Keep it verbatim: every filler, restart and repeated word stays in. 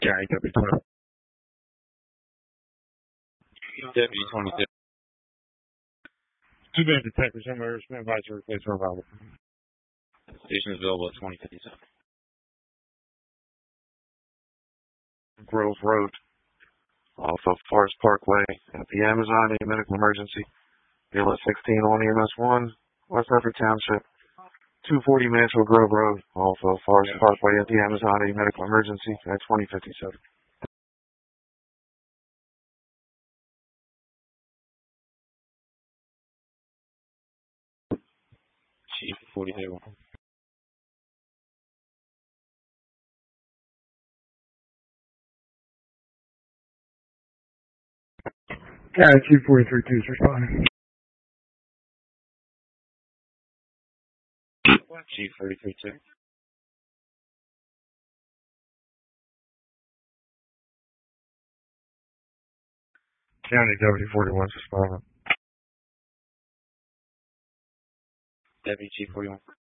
County Deputy twenty. Deputy twenty-six. Two band detectives and murders been advised to replace our available. Station is available at twenty fifty-seven. Grove Road, off of Forest Parkway, at the Amazon, a medical emergency. B L S sixteen on E M S one, West Medford Township. two forty Mansfield Grove Road, off of Forest Yeah. Parkway, at the Amazon, a medical emergency, at twenty fifty-seven. Chief forty-two. County Chief forty-three two is responding. Chief forty-three two. County Deputy forty-one is responding. Deputy Chief forty-one.